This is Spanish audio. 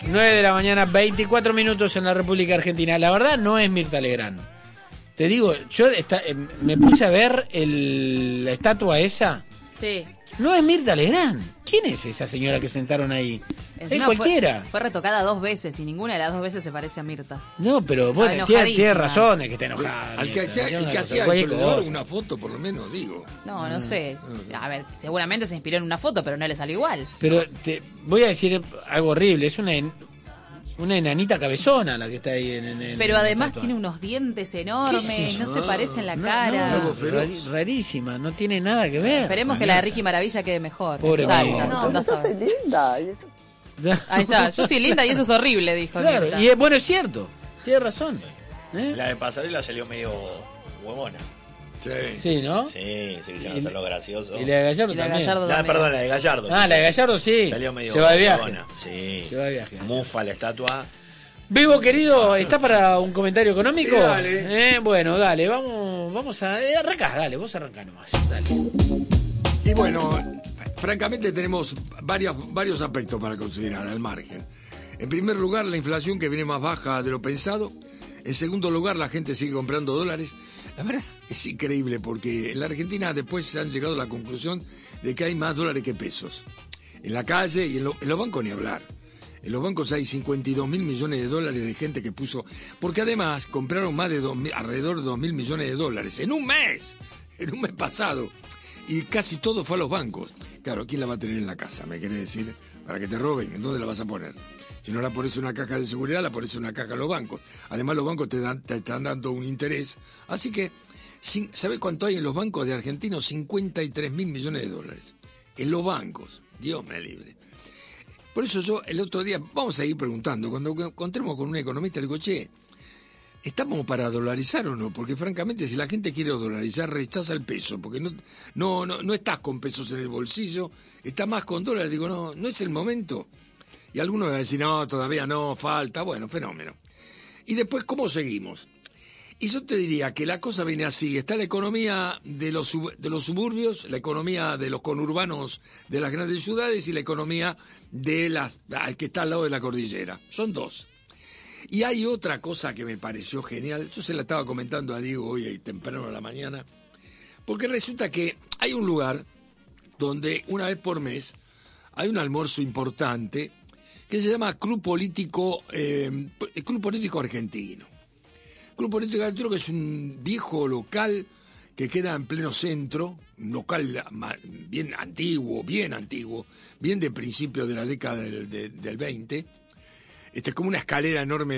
9 de la mañana, 24 minutos en la República Argentina. La verdad no es Mirta Legrand. Te digo, yo me puse a ver la estatua esa. Sí. No es Mirta Legrand. ¿Quién es esa señora que sentaron ahí? Encima es cualquiera. Fue retocada 2 veces y ninguna de las 2 veces se parece a Mirta. No, pero bueno, tiene razones que está enojada. El que hacía eso, le llevaron una foto por lo menos, digo. No sé. A ver, seguramente se inspiró en una foto, pero no le salió igual. Pero te voy a decir algo horrible. Es una enanita cabezona la que está ahí en pero además tiene unos dientes enormes, no se parece en la cara. Rarísima, no tiene nada que ver. Esperemos que la de Ricky Maravilla quede mejor. Pobre yo soy linda. Ahí está, yo soy linda y eso es horrible, dijo. Claro, Mirta. y bueno, es cierto, tiene razón. La de Pasarela salió medio huevona. Sí, ¿no? Sí, quisieron hacerlo gracioso. Y la de Gallardo también. Perdón, la de Gallardo. La de Gallardo sí. Salió medio se va de viaje. huevona. Sí. Se va de viaje. Mufa la estatua. Vivo, querido, ¿estás para un comentario económico? Dale. Bueno, dale, vamos a... arrancá, dale, vos arrancá nomás, dale. Y bueno, francamente tenemos varios aspectos para considerar al margen. En primer lugar, la inflación que viene más baja de lo pensado. En segundo lugar, la gente sigue comprando dólares. La verdad es increíble porque en la Argentina después se han llegado a la conclusión de que hay más dólares que pesos. En la calle y en los bancos ni hablar. En los bancos hay 52 mil millones de dólares de gente que puso... Porque además compraron más de alrededor de 2 mil millones de dólares en un mes pasado. Y casi todo fue a los bancos. Claro, ¿quién la va a tener en la casa? ¿Me quiere decir? Para que te roben, ¿en dónde la vas a poner? Si no la pones en una caja de seguridad, la pones en una caja a los bancos. Además, los bancos te están dando un interés. Así que, ¿sabes cuánto hay en los bancos de Argentina? 53 mil millones de dólares. En los bancos. Dios me libre. Por eso yo, el otro día, vamos a ir preguntando. Cuando encontremos con un economista, le digo, che, ¿estamos para dolarizar o no? Porque francamente, si la gente quiere dolarizar, rechaza el peso. Porque no estás con pesos en el bolsillo, estás más con dólares. Digo, no es el momento. Y algunos van a decir, no, todavía no, falta. Bueno, fenómeno. Y después, ¿cómo seguimos? Y yo te diría que la cosa viene así. Está la economía de los suburbios, la economía de los conurbanos de las grandes ciudades y la economía de que está al lado de la cordillera. Son dos. Y hay otra cosa que me pareció genial. Yo se la estaba comentando a Diego hoy temprano a la mañana. Porque resulta que hay un lugar donde una vez por mes hay un almuerzo importante que se llama Club Político Argentino. Club Político Argentino, que es un viejo local que queda en pleno centro, un local bien antiguo, bien de principio de la década del 20. Como una escalera enorme